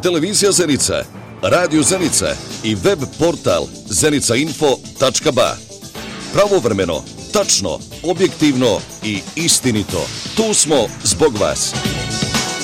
Televizija Zenica, Radio Zenica i web portal zenicainfo.ba. Pravovremeno, tačno, objektivno i istinito. Tu smo zbog vas.